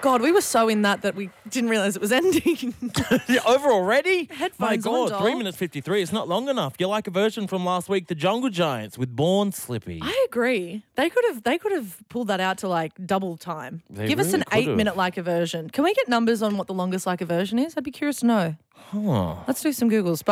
God, we were so in that we didn't realise it was ending. Over already? Headphones My on, God, doll. 3 minutes 53. It's not long enough. You like a version from last week, the Jungle Giants with Born Slippy. I agree. They could have pulled that out to like double time. They Give us really an could have. 8-minute like a version. Can we get numbers on what the longest like a version is? I'd be curious to know. Huh. Let's do some Googles.